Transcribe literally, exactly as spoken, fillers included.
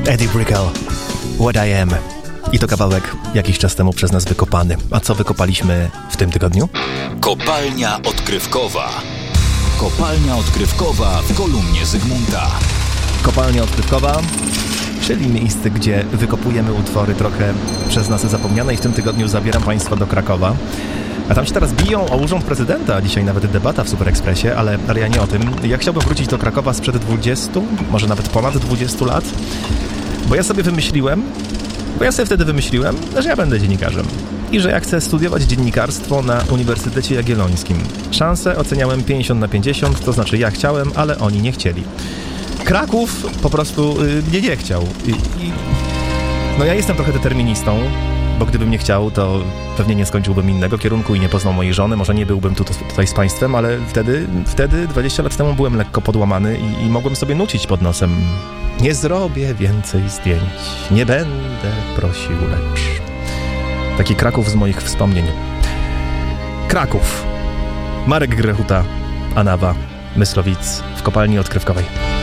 Eddie Brickell, What I Am. I to kawałek jakiś czas temu przez nas wykopany. A co wykopaliśmy w tym tygodniu? Kopalnia odkrywkowa. Kopalnia odkrywkowa w kolumnie Zygmunta. Kopalnia odkrywkowa, czyli miejsce, gdzie wykopujemy utwory trochę przez nas zapomniane i w tym tygodniu zabieram Państwa do Krakowa. A tam się teraz biją o urząd prezydenta, dzisiaj nawet debata w Super Expressie, ale, ale ja nie o tym. Ja chciałbym wrócić do Krakowa sprzed dwudziestu, może nawet ponad dwudziestu lat, bo ja sobie wymyśliłem, bo ja sobie wtedy wymyśliłem, że ja będę dziennikarzem i że ja chcę studiować dziennikarstwo na Uniwersytecie Jagiellońskim. Szanse oceniałem pięćdziesiąt na pięćdziesiąt, to znaczy ja chciałem, ale oni nie chcieli. Kraków po prostu yy, mnie nie chciał. I, i... No ja jestem trochę deterministą, bo gdybym nie chciał, to pewnie nie skończyłbym innego kierunku i nie poznał mojej żony, może nie byłbym tu, tutaj z państwem, ale wtedy, wtedy dwadzieścia lat temu byłem lekko podłamany i, i mogłem sobie nucić pod nosem. Nie zrobię więcej zdjęć, nie będę prosił, lecz... Taki Kraków z moich wspomnień. Kraków. Marek Grechuta, Anawa, Myslowic w kopalni odkrywkowej.